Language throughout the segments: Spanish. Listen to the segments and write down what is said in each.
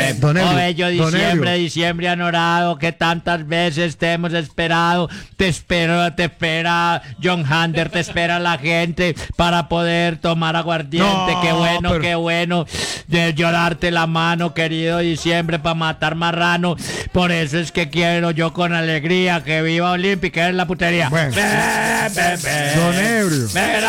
Don Ebrio, Oh, bello don diciembre, Ebrio. diciembre anorado, que tantas veces te hemos esperado. Te espera John Hander, te espera la gente para poder tomar aguardiente. No, Qué bueno, pero- qué bueno. De llorarte la mano, querido diciembre, para matar marrano. Por eso es que quiero yo con alegría que viva Olímpica en la putería. Bueno. Don Ebrio.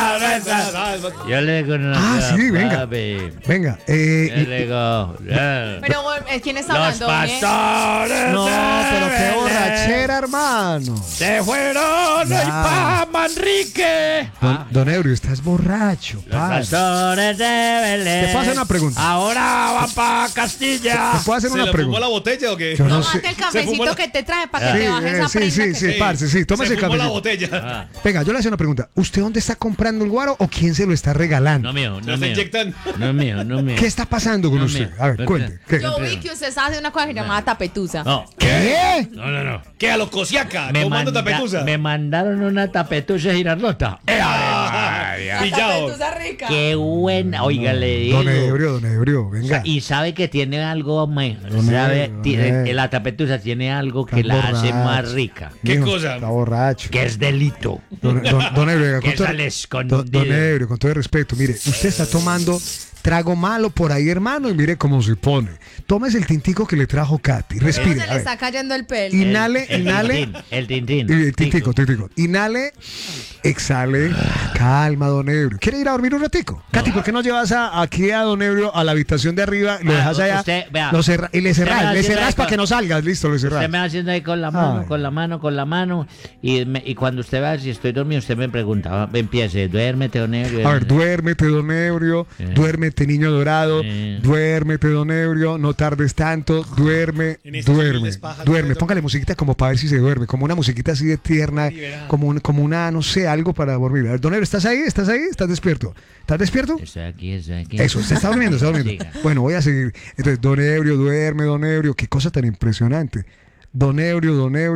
Yo le digo una Ah, cosa, sí, venga. papi. Venga, Yo le digo, Pero, ¿quién está los hablando? pastores no, pero qué Belén borrachera, hermano. se fueron Ya. hoy pa' Manrique. Don Ebrio, estás borracho, Los padre. pastores de Belén. ¿Te puedo hacer una pregunta? Ahora van pa' Castilla. ¿Te puedo hacer ¿Se una le fumó pregunta? la botella o qué? Yo no Tómate sé. el Se fumó cafecito la- que te trae para que te bajes esa Sí, prenda. sí, que sí, te- parce, sí, tómese Se el fumó la cafecito. botella. Venga, yo le voy a hacer una pregunta. ¿Usted dónde está comprando el guaro o quién se lo está regalando? No mío, Se no está mío. inyectando. No mío, no mío. ¿Qué está pasando con No, usted? mira, A ver, no, cuente. ¿Qué? Yo vi que usted hace una cosa que se llamaba tapetusa. No. ¿Qué? No. ¿Qué? A los cosiacas. Me, Comando manda- tapecusa. me mandaron una tapetusa girardota. Pillado. Tapetusa rica. Qué buena. Oiga, le digo. Don Ebrio, venga. Y sabe que tiene algo, Don sabe, Ebrio, la tapetusa tiene algo que Está la hace borracho. más rica, ¿Qué Mijo, cosa? Está borracho. que es delito. Don Ebrio, venga, Que con todo- sale escondido. Don Ebrio, con todo el respeto, mire, usted está tomando trago malo por ahí, hermano, y mire cómo se pone. Tómese el tintico que le trajo Katy. ¿Cómo Respire. se a le ver. está cayendo el pelo? Inhale, inhale. El tintín. Tintico. Inhale, exhale. Calma, don Ebrio. ¿Quiere ir a dormir un ratico? Katy, ¿por qué no llevas aquí a don Ebrio a la habitación de arriba? Lo dejas allá. usted, vea. Y le Usted me va cerrás haciendo para ahí que no salgas. Listo, le Usted cerrás. me va haciendo ahí con la mano, Ay. con la mano. Y cuando usted vea si estoy dormido, usted me pregunta. Empiece, duérmete, don Ebrio. A ver, duérmete, don Ebrio. Duérmete, niño dorado. Duérmete, don Ebrio. No tardes tanto. Duerme, En estas duerme. humildes pajas, Duerme. Pedro. Póngale musiquita como para ver si se duerme. Como una musiquita así de tierna. Como una, no sé, algo para dormir. A ver, don Ebrio, ¿estás ahí? ¿Estás ahí? ¿Estás despierto? ¿Estás despierto? Estoy aquí. Eso, usted está durmiendo, está durmiendo. Siga. Bueno, voy a seguir. Entonces, don Ebrio, duerme, don Ebrio. Qué cosa tan impresionante. Don Ebrio,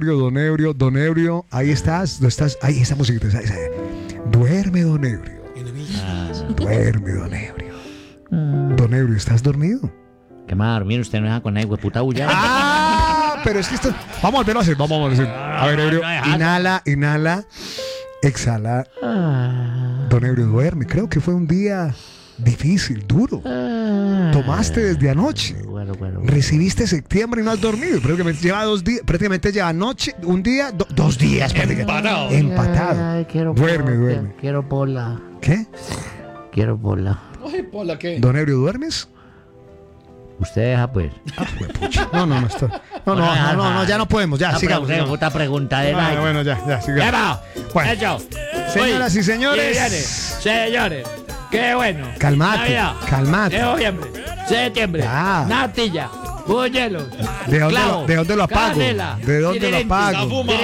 ahí estás, no estás, ahí esa musiquita, esa. Duerme, don Ebrio. Duerme, don Ebrio. Don Ebrio, ¿estás dormido? ¿Qué más, dormir? Usted no deja con ahí, puta bulla. Ah, pero es que esto. Vamos a volverlo a hacer, vamos a hacer. A ver, Ebrio, inhala, exhala. Don Ebrio, duerme. Creo que fue un día difícil, duro. Tomaste desde anoche. Bueno. Recibiste septiembre y no has dormido. Prácticamente lleva 2 días. Prácticamente lleva anoche, un día, 2 días. Empatado. Empatado. Ay, quiero Duerme, bola, duerme. Quiero bola. ¿Qué? Quiero bola. Ay, Pola, ¿qué? Don Ebrio, ¿duermes? Usted deja, pues. No, está. No, ya no podemos. Ya, sigamos. Sigamos. Puta pregunta de Nike. Bueno, ya, ¿Qué sigamos. va? Bueno. Hecho. Señoras y señores. Señores. Qué bueno. Calmate, Navidad. calmate. De noviembre. Septiembre. Ya. Natilla. Buñuelos. ¿De clavo, dónde lo apago? canela, ¿De dónde lo tirirente, apago? Zafuma.